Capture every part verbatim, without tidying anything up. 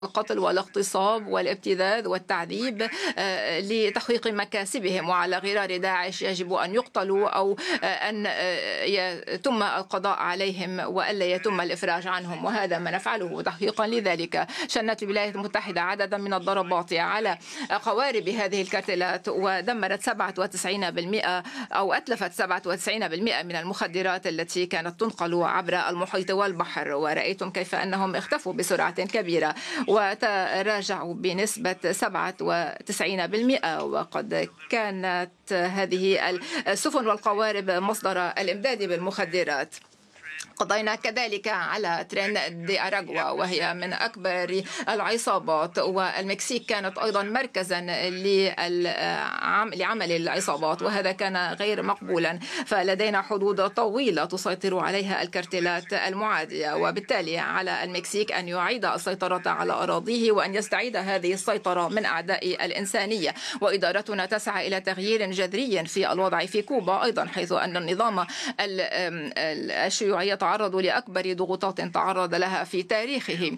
القتل والاغتصاب والابتذاذ والتعذيب لتحقيق مكاسبهم، وعلى غرار داعش يجب أن يقتلوا أو أن يتم القضاء عليهم وألا يتم الإفراج عنهم، وهذا ما نفعله تحقيقا لذلك. شنت الولايات المتحدة عددا من الضربات على قوارب هذه الكارتلات ودمرت سبعة وتسعين بالمئة أو أتلفت سبعة وتسعين بالمئة من المخدرات التي كانت تنقل عبر المحيط والبحر، ورأيتم كيف أنهم اختفوا بسرعة كبيرة وتراجعوا بنسبة سبعة وتسعين بالمئة. وقد كانت هذه السفن والقوارب مصدر الإمداد بالمخدرات. قضينا كذلك على ترين دي أراغوا وهي من أكبر العصابات، والمكسيك كانت أيضا مركزا لعمل العصابات، وهذا كان غير مقبولا. فلدينا حدود طويلة تسيطر عليها الكارتلات المعادية، وبالتالي على المكسيك أن يعيد السيطرة على أراضيه وأن يستعيد هذه السيطرة من أعداء الإنسانية. وإدارتنا تسعى إلى تغيير جذري في الوضع في كوبا أيضا، حيث أن النظام الشيوعي تعرض لأكبر ضغوطات تعرض لها في تاريخه،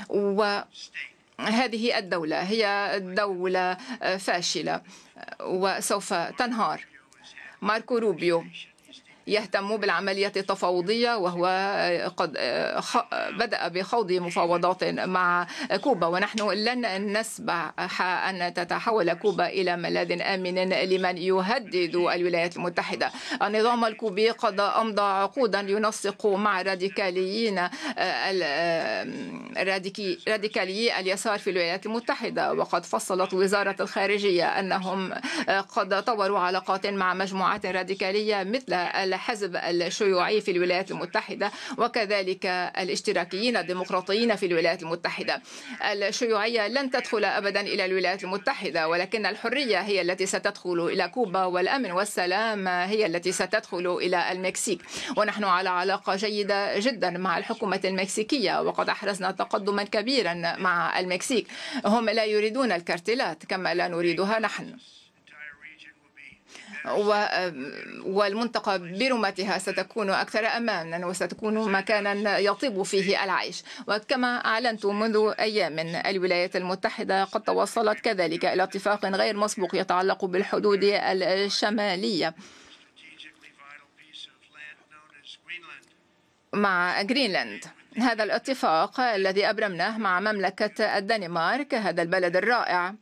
وهذه الدولة هي دولة فاشلة وسوف تنهار. ماركو روبيو يهتم بالعملية التفاوضية، وهو قد بدأ بخوض مفاوضات مع كوبا، ونحن لن نسمح أن تتحول كوبا إلى ملاذ آمن لمن يهدد الولايات المتحدة. النظام الكوبي قد أمضى عقودا ينسق مع راديكاليين راديكاليي اليسار في الولايات المتحدة، وقد فصلت وزارة الخارجية أنهم قد طوروا علاقات مع مجموعات راديكالية مثل الحزب الشيوعي في الولايات المتحدة، وكذلك الاشتراكيين الديمقراطيين في الولايات المتحدة. الشيوعية لن تدخل أبدا إلى الولايات المتحدة، ولكن الحرية هي التي ستدخل إلى كوبا، والأمن والسلام هي التي ستدخل إلى المكسيك. ونحن على علاقة جيدة جدا مع الحكومة المكسيكية، وقد أحرزنا تقدما كبيرا مع المكسيك. هم لا يريدون الكارتلات كما لا نريدها نحن، والمنطقة برمتها ستكون أكثر أمانا وستكون مكانا يطيب فيه العيش. وكما أعلنت منذ أيام، الولايات المتحدة قد توصلت كذلك إلى اتفاق غير مسبوق يتعلق بالحدود الشمالية مع غرينلاند. هذا الاتفاق الذي أبرمناه مع مملكة الدنمارك، هذا البلد الرائع،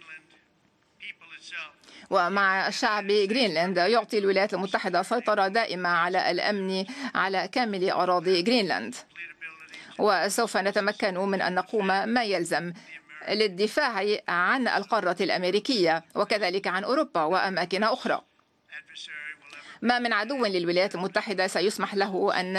ومع شعب غرينلاند، يعطي الولايات المتحدة سيطرة دائمة على الأمن على كامل أراضي غرينلاند، وسوف نتمكن من أن نقوم ما يلزم للدفاع عن القارة الأمريكية وكذلك عن أوروبا وأماكن أخرى. ما من عدو للولايات المتحدة سيسمح له أن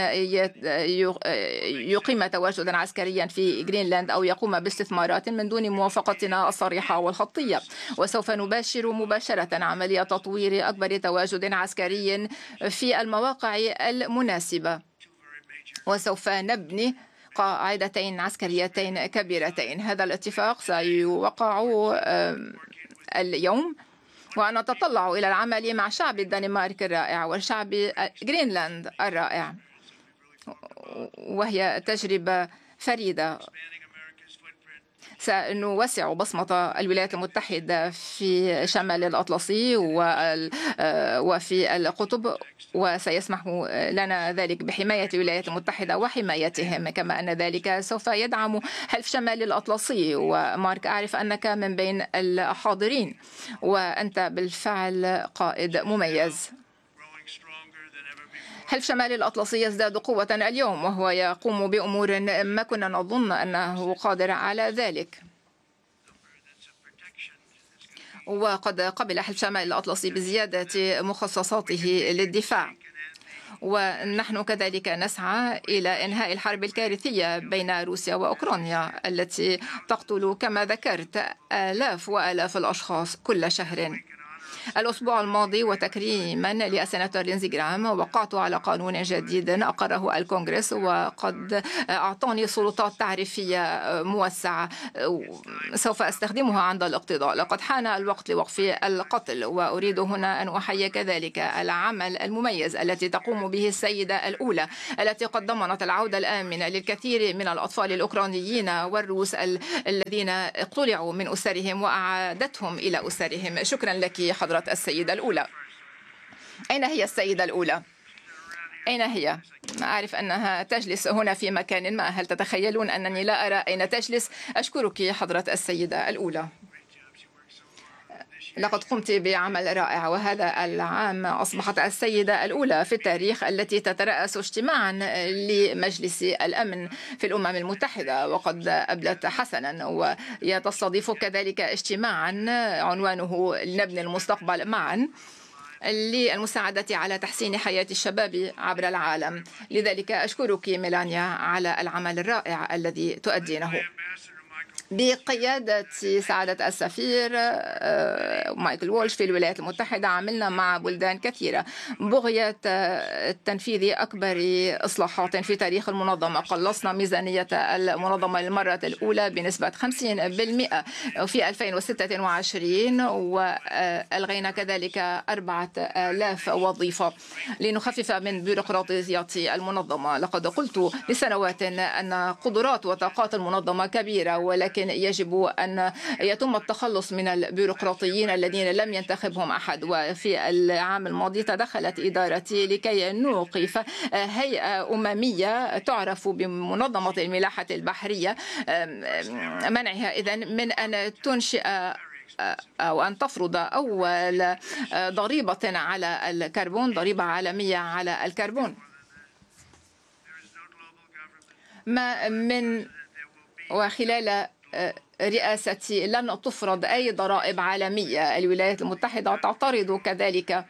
يقيم تواجدا عسكريا في غرينلاند أو يقوم باستثمارات من دون موافقتنا الصريحة والخطية، وسوف نباشر مباشرة عملية تطوير أكبر تواجد عسكري في المواقع المناسبة، وسوف نبني قاعدتين عسكريتين كبيرتين. هذا الاتفاق سيوقع اليوم، وأنا أتطلع إلى العمل مع شعب الدنمارك الرائع وشعب غرينلاند الرائع، وهي تجربة فريدة. سنوسع بصمة الولايات المتحدة في شمال الأطلسي وفي القطب، وسيسمح لنا ذلك بحماية الولايات المتحدة وحمايتهم، كما أن ذلك سوف يدعم حلف شمال الأطلسي. ومارك، أعرف أنك من بين الحاضرين، وأنت بالفعل قائد مميز. حلف شمال الأطلسي يزداد قوة اليوم، وهو يقوم بأمور ما كنا نظن أنه قادر على ذلك. وقد قبل حلف شمال الأطلسي بزيادة مخصصاته للدفاع، ونحن كذلك نسعى إلى إنهاء الحرب الكارثية بين روسيا وأوكرانيا التي تقتل كما ذكرت آلاف وآلاف الأشخاص كل شهر. الأسبوع الماضي وتكريما للسيناتور لينزي جرام وقعت على قانون جديد أقره الكونغرس، وقد أعطاني سلطات تعريفية موسعة سوف أستخدمها عند الاقتضاء. لقد حان الوقت لوقف القتل، وأريد هنا أن أحيي كذلك العمل المميز التي تقوم به السيدة الأولى، التي قد ضمنت العودة الآمنة للكثير من الأطفال الأوكرانيين والروس الذين اقتلعوا من أسرهم وأعادتهم إلى أسرهم. شكرا لك حضرة السيدة الأولى. أين هي السيدة الأولى؟ أين هي؟ أعرف أنها تجلس هنا في مكان ما. هل تتخيلون أنني لا أرى أين تجلس؟ أشكرك حضرة السيدة الأولى. لقد قمت بعمل رائع، وهذا العام أصبحت السيدة الأولى في التاريخ التي تترأس اجتماعا لمجلس الأمن في الأمم المتحدة، وقد أبلت حسنا. ويستضيف كذلك اجتماعا عنوانه لنبني المستقبل معا للمساعدة على تحسين حياة الشباب عبر العالم. لذلك أشكرك ميلانيا على العمل الرائع الذي تؤدينه. بقيادة سعادة السفير مايكل وولش في الولايات المتحدة عملنا مع بلدان كثيرة بغية تنفيذ أكبر إصلاحات في تاريخ المنظمة. قلصنا ميزانية المنظمة للمرة الأولى بنسبة خمسين بالمئة في ألفين وستة وعشرين، وألغينا كذلك أربعة آلاف وظيفة لنخفف من بيروقراطية المنظمة. لقد قلت لسنوات أن قدرات وطاقات المنظمة كبيرة، ولكن لكن يجب أن يتم التخلص من البيروقراطيين الذين لم ينتخبهم أحد. وفي العام الماضي تدخلت إدارتي لكي نوقف هيئة أممية تعرف بمنظمة الملاحة البحرية، منعها إذن من أن تنشئ أو أن تفرض أول ضريبة على الكربون، ضريبة عالمية على الكربون. ما من وخلال رئاستي لن تفرض أي ضرائب عالمية. الولايات المتحدة تعترض كذلك.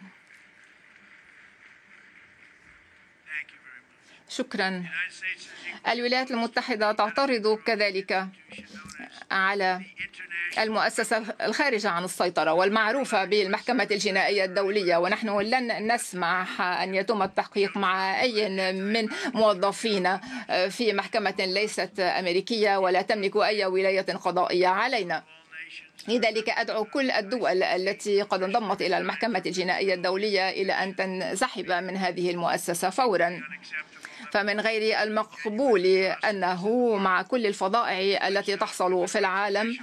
شكرا. الولايات المتحدة تعترض كذلك على المؤسسة الخارجة عن السيطرة والمعروفة بالمحكمة الجنائية الدولية، ونحن لن نسمح أن يتم التحقيق مع أي من موظفين في محكمة ليست أمريكية ولا تملك أي ولاية قضائية علينا. لذلك أدعو كل الدول التي قد انضمت إلى المحكمة الجنائية الدولية إلى أن تنسحب من هذه المؤسسة فورا. فمن غير المقبول أنه مع كل الفظائع التي تحصل في العالم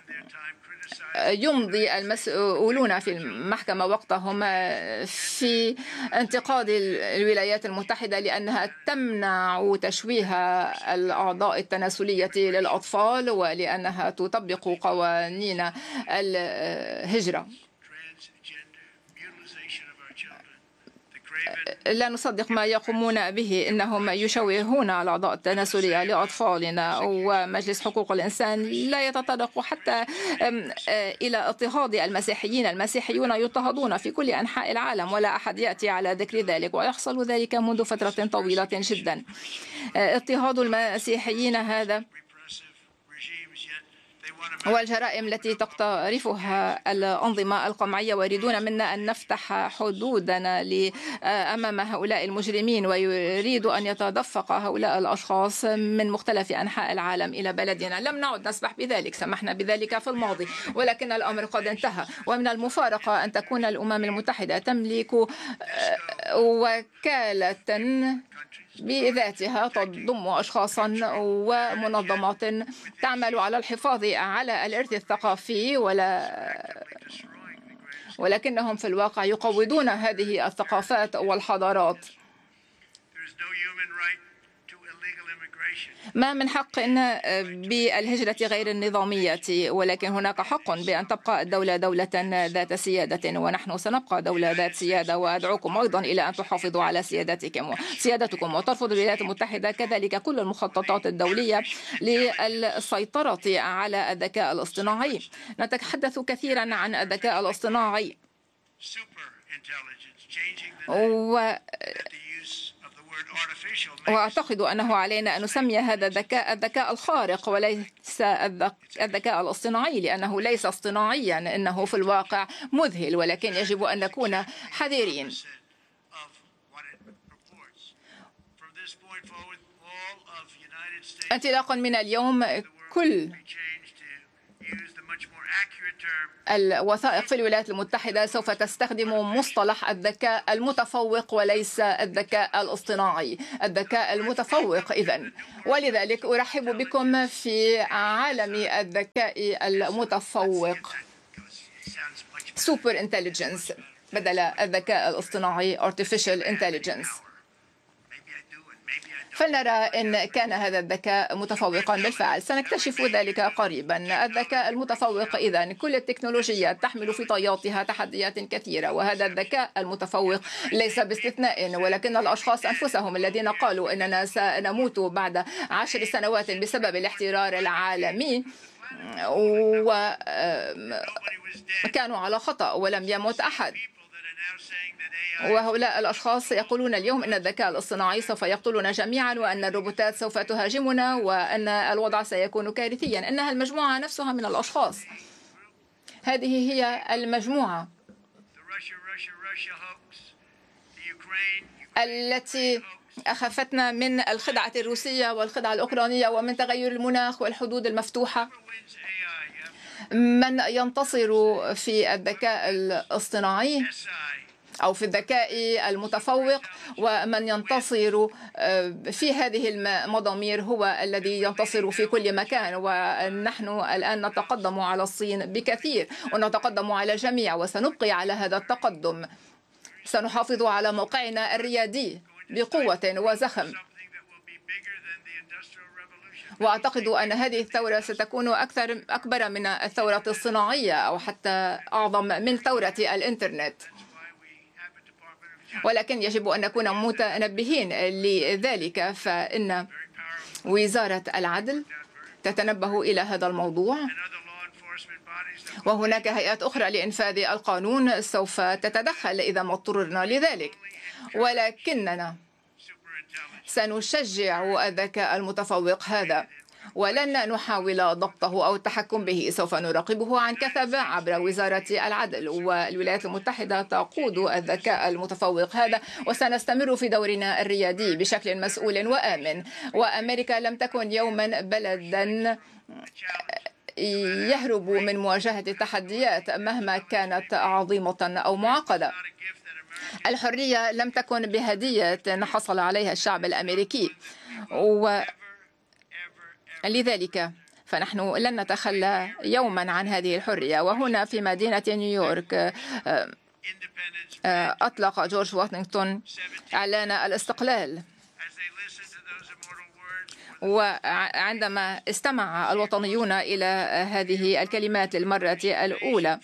يمضي المسؤولون في المحكمة وقتهم في انتقاد الولايات المتحدة لأنها تمنع تشويه الأعضاء التناسلية للأطفال ولأنها تطبق قوانين الهجرة. لا نصدق ما يقومون به، إنهم يشوهون الأعضاء التناسلية لأطفالنا. ومجلس حقوق الإنسان لا يتطرق حتى إلى اضطهاد المسيحيين. المسيحيون يضطهدون في كل أنحاء العالم ولا أحد يأتي على ذكر ذلك، ويحصل ذلك منذ فترة طويلة جدا. اضطهاد المسيحيين هذا والجرائم التي تقترفها الأنظمة القمعية، ويريدون منا أن نفتح حدودنا أمام هؤلاء المجرمين، ويريد أن يتدفق هؤلاء الأشخاص من مختلف أنحاء العالم إلى بلدنا. لم نعد نسمح بذلك، سمحنا بذلك في الماضي، ولكن الأمر قد انتهى. ومن المفارقة أن تكون الأمم المتحدة تملك وكالة بذاتها تضم أشخاصا ومنظمات تعمل على الحفاظ على الإرث الثقافي، ولا ولكنهم في الواقع يقوضون هذه الثقافات والحضارات. ما من حق بالهجرة غير النظامية، ولكن هناك حق بأن تبقى الدولة دولة ذات سيادة، ونحن سنبقى دولة ذات سيادة. وأدعوكم أيضا إلى أن تحافظوا على سيادتكم سيادتكم وترفض الولايات المتحدة كذلك كل المخططات الدولية للسيطرة على الذكاء الاصطناعي. نتحدث كثيرا عن الذكاء الاصطناعي و وأعتقد أنه علينا أن نسمي هذا الذكاء الذكاء الخارق وليس الذكاء الاصطناعي، لأنه ليس اصطناعيا، إنه في الواقع مذهل، ولكن يجب أن نكون حذرين. انطلاقا من اليوم كل الوثائق في الولايات المتحدة سوف تستخدم مصطلح الذكاء المتفوق وليس الذكاء الاصطناعي، الذكاء المتفوق إذن. ولذلك أرحب بكم في عالم الذكاء المتفوق Super Intelligence بدل الذكاء الاصطناعي Artificial Intelligence. فلنرى إن كان هذا الذكاء متفوقا بالفعل، سنكتشف ذلك قريبا. الذكاء المتفوق إذن كل التكنولوجيات تحمل في طياتها تحديات كثيرة، وهذا الذكاء المتفوق ليس باستثناء، ولكن الأشخاص أنفسهم الذين قالوا إننا سنموت بعد عشر سنوات بسبب الاحترار العالمي وكانوا على خطأ ولم يمت أحد. وهؤلاء الأشخاص يقولون اليوم أن الذكاء الاصطناعي سوف يقتلنا جميعا، وأن الروبوتات سوف تهاجمنا، وأن الوضع سيكون كارثيا. إنها المجموعة نفسها من الأشخاص، هذه هي المجموعة التي أخفتنا من الخدعة الروسية والخدعة الأوكرانية ومن تغير المناخ والحدود المفتوحة. من ينتصر في الذكاء الاصطناعي أو في الذكاء المتفوق ومن ينتصر في هذه المضامير هو الذي ينتصر في كل مكان. ونحن الآن نتقدم على الصين بكثير ونتقدم على الجميع، وسنبقي على هذا التقدم. سنحافظ على موقعنا الريادي بقوة وزخم، وأعتقد أن هذه الثورة ستكون أكثر أكبر من الثورة الصناعية أو حتى أعظم من ثورة الإنترنت، ولكن يجب أن نكون متنبهين لذلك. فإن وزارة العدل تتنبه إلى هذا الموضوع، وهناك هيئات أخرى لإنفاذ القانون سوف تتدخل إذا ما اضطررنا لذلك، ولكننا سنشجع الذكاء المتفوق هذا ولن نحاول ضبطه أو التحكم به. سوف نراقبه عن كثب عبر وزارة العدل، والولايات المتحدة تقود الذكاء المتفوق هذا، وسنستمر في دورنا الريادي بشكل مسؤول وآمن. وأمريكا لم تكن يوما بلدا يهرب من مواجهة التحديات مهما كانت عظيمة أو معقدة. الحرية لم تكن بهدية حصل عليها الشعب الأمريكي، ولذلك فنحن لن نتخلى يوما عن هذه الحرية. وهنا في مدينة نيويورك أطلق جورج واشنطن إعلان الاستقلال، وعندما استمع الوطنيون إلى هذه الكلمات للمرة الأولى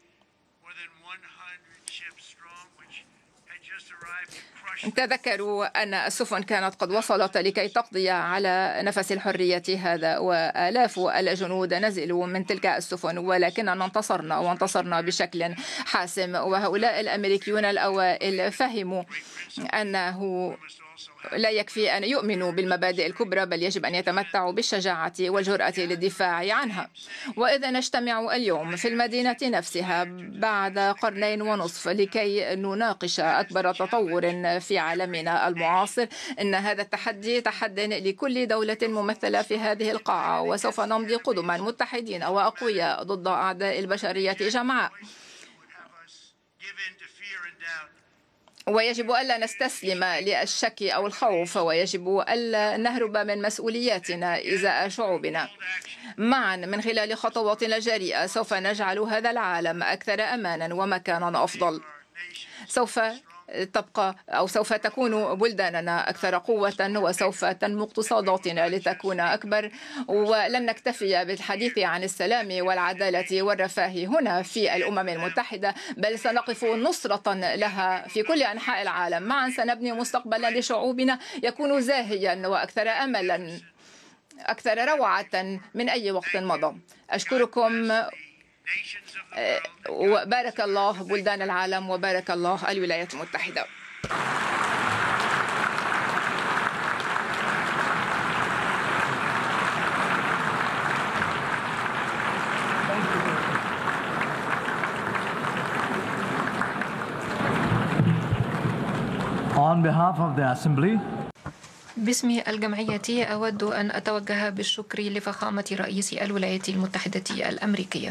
تذكروا أن السفن كانت قد وصلت لكي تقضي على نفس الحرية هذا، وآلاف الجنود نزلوا من تلك السفن، ولكننا انتصرنا وانتصرنا بشكل حاسم. وهؤلاء الأمريكيون الأوائل فهموا أنه لا يكفي أن يؤمنوا بالمبادئ الكبرى، بل يجب أن يتمتعوا بالشجاعة والجرأة للدفاع عنها. وإذا نجتمع اليوم في المدينة نفسها بعد قرنين ونصف لكي نناقش أكبر تطور في عالمنا المعاصر، إن هذا التحدي تحد لكل دولة ممثلة في هذه القاعة، وسوف نمضي قدما متحدين وأقوياء ضد أعداء البشرية جمعاء. ويجب ألا نستسلم للشك أو الخوف، ويجب ألا نهرب من مسؤولياتنا إزاء شعوبنا. معا من خلال خطوات جريئة سوف نجعل هذا العالم أكثر أمانا ومكانا أفضل. سوف تبقى أو سوف تكون بلداننا أكثر قوة، وسوف تنمو اقتصاداتنا لتكون أكبر، ولن نكتفي بالحديث عن السلام والعدالة والرفاه هنا في الأمم المتحدة، بل سنقف نصرة لها في كل أنحاء العالم. معا سنبني مستقبلا لشعوبنا يكون زاهيا وأكثر أملا، أكثر روعة من أي وقت مضى. أشكركم، وبارك الله بلدان العالم، وبارك الله الولايات المتحدة. On behalf of the Assembly, باسم الجمعية أود أن أتوجه بالشكر لفخامة رئيس الولايات المتحدة الأمريكية.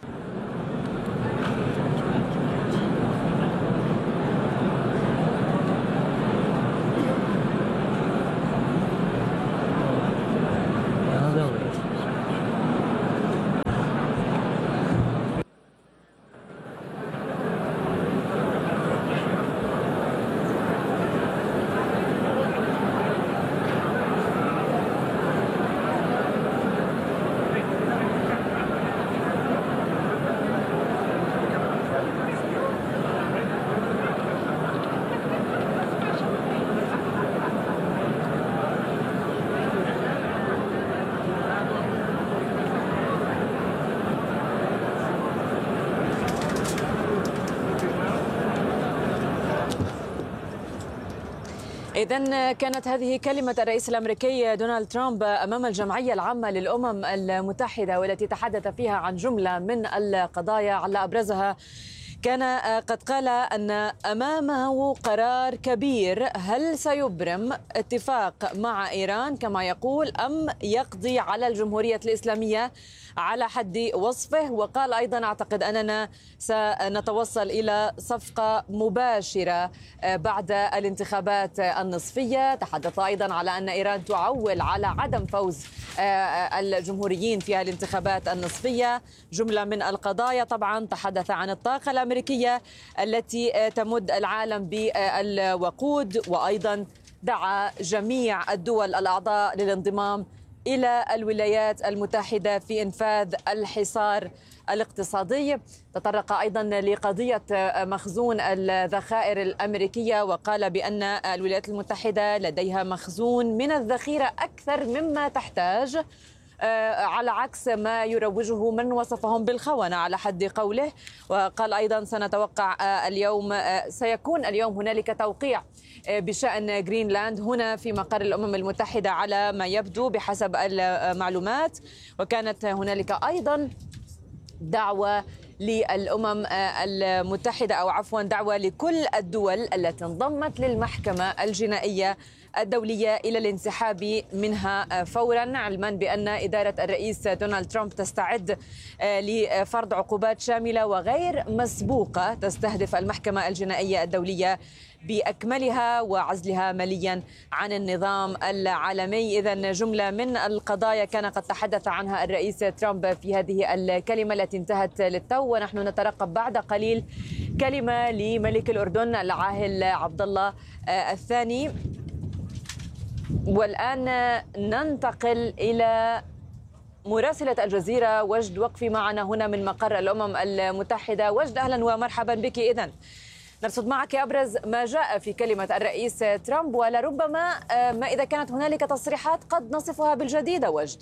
إذن كانت هذه كلمة الرئيس الأمريكي دونالد ترامب أمام الجمعية العامة للأمم المتحدة، والتي تحدث فيها عن جملة من القضايا على أبرزها كان قد قال أن أمامه قرار كبير، هل سيبرم اتفاق مع إيران كما يقول أم يقضي على الجمهورية الإسلامية على حد وصفه. وقال أيضا أعتقد أننا سنتوصل إلى صفقة مباشرة بعد الانتخابات النصفية. تحدث أيضا على أن إيران تعول على عدم فوز الجمهوريين في الانتخابات النصفية. جملة من القضايا طبعا. تحدث عن الطاقة الأمريكية التي تمد العالم بالوقود، وأيضا دعا جميع الدول الأعضاء للانضمام إلى الولايات المتحدة في إنفاذ الحصار الاقتصادي. تطرق أيضا لقضية مخزون الذخائر الأمريكية، وقال بأن الولايات المتحدة لديها مخزون من الذخيرة أكثر مما تحتاج، على عكس ما يروجه من وصفهم بالخونة على حد قوله. وقال أيضا سنتوقع اليوم سيكون اليوم هنالك توقيع بشأن جرينلاند هنا في مقر الأمم المتحدة على ما يبدو بحسب المعلومات. وكانت هنالك أيضا دعوة للأمم المتحدة أو عفوا دعوة لكل الدول التي انضمت للمحكمة الجنائية الدولية إلى الانسحاب منها فورا، علما بأن إدارة الرئيس دونالد ترامب تستعد لفرض عقوبات شاملة وغير مسبوقة تستهدف المحكمة الجنائية الدولية بأكملها وعزلها ماليا عن النظام العالمي. إذن جملة من القضايا كان قد تحدث عنها الرئيس ترامب في هذه الكلمة التي انتهت للتو، ونحن نترقب بعد قليل كلمة لملك الأردن العاهل عبد الله الثاني. والآن ننتقل إلى مراسلة الجزيرة وجد وقفي معنا هنا من مقر الأمم المتحدة. وجد أهلا ومرحبا بك. إذن نرصد معك أبرز ما جاء في كلمة الرئيس ترامب، ولربما ما إذا كانت هنالك تصريحات قد نصفها بالجديدة. وجد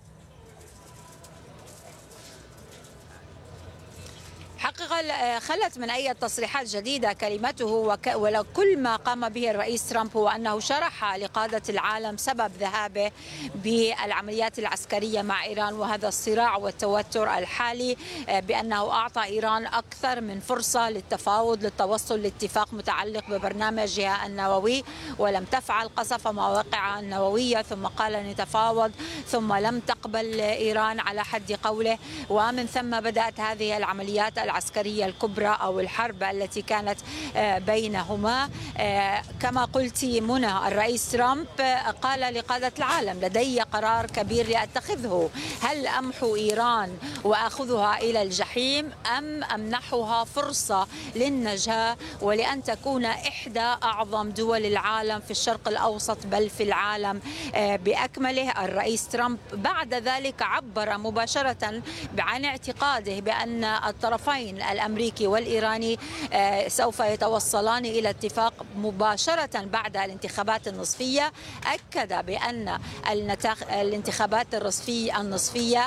حقيقة خلت من أي تصريحات جديدة كلمته، ولو كل ما قام به الرئيس ترامب هو أنه شرح لقادة العالم سبب ذهابه بالعمليات العسكرية مع إيران وهذا الصراع والتوتر الحالي، بأنه أعطى إيران أكثر من فرصة للتفاوض للتوصل لاتفاق متعلق ببرنامجها النووي، ولم تفعل، قصف مواقعها النووية ثم قال نتفاوض، ثم لم تقبل إيران على حد قوله، ومن ثم بدأت هذه العمليات العسكرية الكبرى أو الحرب التي كانت بينهما. كما قلت منى، الرئيس ترامب قال لقادة العالم لدي قرار كبير لأتخذه، هل أمحو إيران وأخذها إلى الجحيم أم أمنحها فرصة للنجاة ولأن تكون إحدى أعظم دول العالم في الشرق الأوسط بل في العالم بأكمله. الرئيس ترامب بعد ذلك عبر مباشرة عن اعتقاده بأن الطرفين الأمريكي والإيراني سوف يتوصلان إلى اتفاق مباشرة بعد الانتخابات النصفية. أكد بأن الانتخابات النصفية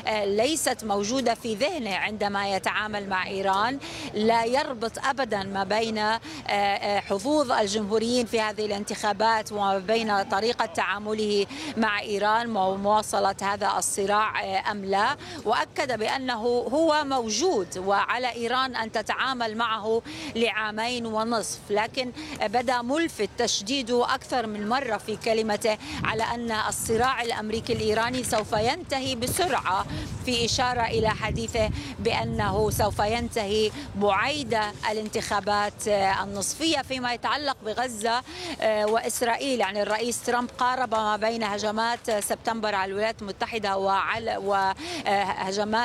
ليست موجودة في ذهنه عندما يتعامل مع إيران. لا يربط أبدا ما بين حظوظ الجمهوريين في هذه الانتخابات وما بين طريقة تعامله مع إيران ومواصلة هذا الصراع أم لا. وأكد بأنه هو موجود وعلى إيران أن تتعامل معه لعامين ونصف، لكن بدأ ملفت تشديده أكثر من مرة في كلمته على أن الصراع الأمريكي الإيراني سوف ينتهي بسرعة، في إشارة إلى حديثه بأنه سوف ينتهي بعيد الانتخابات النصفية. فيما يتعلق بغزة وإسرائيل، يعني الرئيس ترامب قارب ما بين هجمات سبتمبر على الولايات المتحدة وهجمات